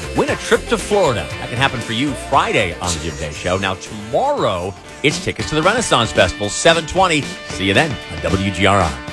win a trip to Florida. That can happen for you Friday on the Jim Day Show. Now, tomorrow, it's tickets to the Renaissance Festival, 7:20. See you then on WGRI.